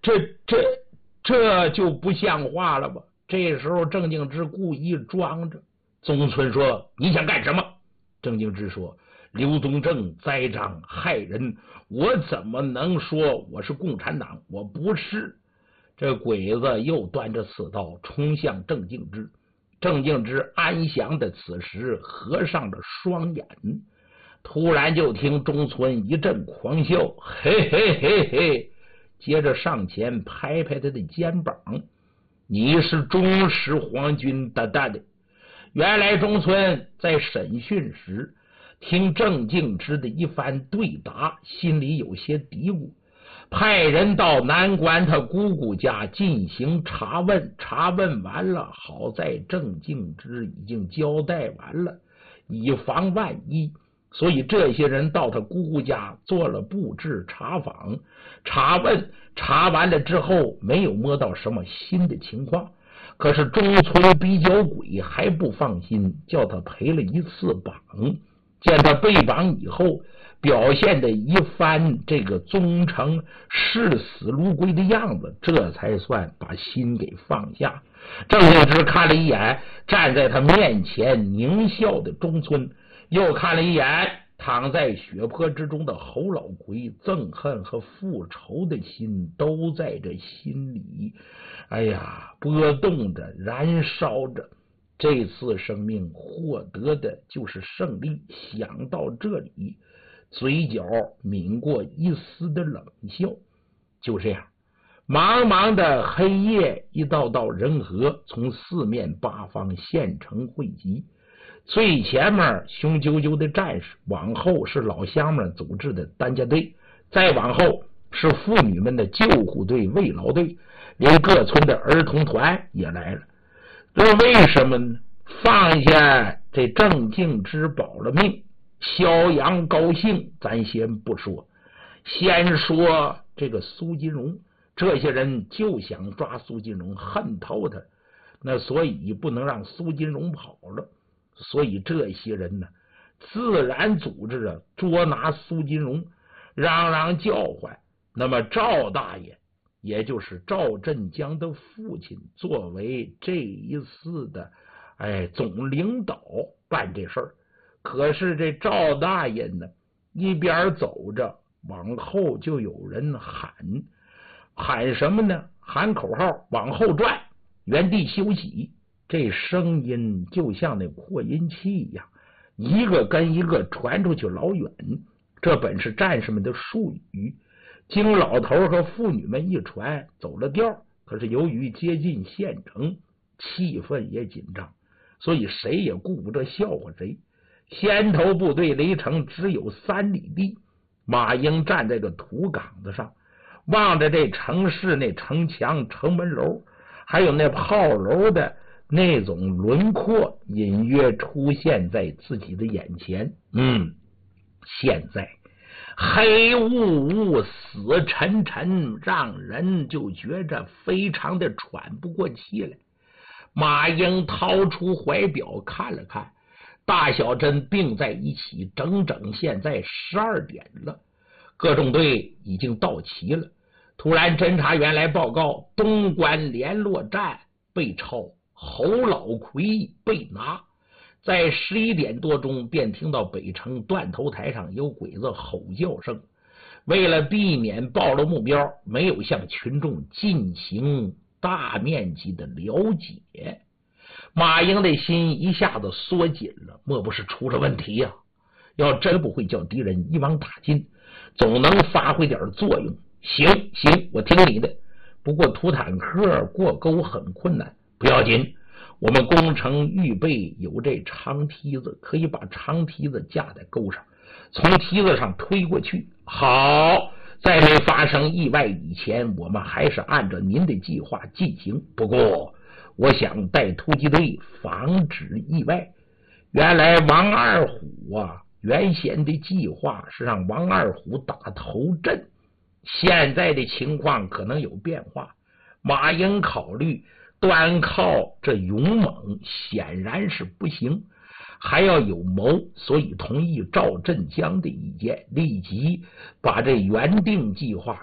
这就不像话了吧？这时候郑敬之故意装着。宗村说：“你想干什么？”郑敬之说：“刘宗正栽赃害人，我怎么能说我是共产党？我不是。”这鬼子又端着刺刀冲向郑敬之。郑敬之安详的此时合上了双眼，突然就听中村一阵狂笑，嘿嘿嘿嘿，接着上前拍拍他的肩膀：“你是忠实皇军的蛋的。”原来中村在审讯时听郑敬之的一番对答，心里有些嘀咕，派人到南关他姑姑家进行查问，查问完了，好在郑敬之已经交代完了，以防万一，所以这些人到他姑姑家做了布置查访，查问，查完了之后没有摸到什么新的情况。可是中村逼脚鬼还不放心，叫他赔了一次绑。见他被绑以后表现的一番这个忠诚视死如归的样子，这才算把心给放下。郑敬之看了一眼站在他面前狞笑的中村，又看了一眼躺在血泊之中的侯老奎，憎恨和复仇的心都在这心里，哎呀，波动着，燃烧着。这次生命获得的就是胜利。想到这里，嘴角抿过一丝的冷笑。就这样，茫茫的黑夜，一道道人河从四面八方县城汇集。最前面雄赳赳的战士，往后是老乡们组织的担架队，再往后是妇女们的救护队、慰劳队，连各村的儿童团也来了。这为什么呢？放下这郑敬之保了命，肖阳高兴，咱先不说，先说这个苏金荣。这些人就想抓苏金荣，恨透他，那所以不能让苏金荣跑了。所以这些人呢，自然组织着捉拿苏金荣，嚷嚷叫唤。那么赵大爷，也就是赵振江的父亲，作为这一次的总领导办这事儿。可是这赵大爷呢，一边走着，往后就有人喊什么呢？喊口号，往后转，原地休息。这声音就像那扩音器一样，一个跟一个传出去老远。这本是战士们的术语，经老头和妇女们一传，走了调。可是由于接近县城，气氛也紧张，所以谁也顾不得笑话谁。先头部队离城只有3里地，马英站在个土岗子上，望着这城市那城墙、城门楼，还有那炮楼的那种轮廓隐约出现在自己的眼前。现在黑雾雾、死沉沉，让人就觉着非常的喘不过气来。马英掏出怀表看了看，大小针并在一起，整整现在12点了。各中队已经到齐了。突然侦查员来报告，东关联络站被抄，侯老奎被拿。在11点多钟，便听到北城断头台上有鬼子吼叫声。为了避免暴露目标，没有向群众进行大面积的了解。马英的心一下子缩紧了，莫不是出了问题呀？要真不会叫敌人一网打尽，总能发挥点作用。行，我听你的。不过土坦克过沟很困难，不要紧，我们工程预备有这长梯子，可以把长梯子架在沟上，从梯子上推过去。好，在没发生意外以前，我们还是按照您的计划进行。不过我想带突击队防止意外。原来王二虎原先的计划是让王二虎打头阵，现在的情况可能有变化。马英考虑单靠这勇猛显然是不行，还要有谋，所以同意赵振江的意见，立即把这原定计划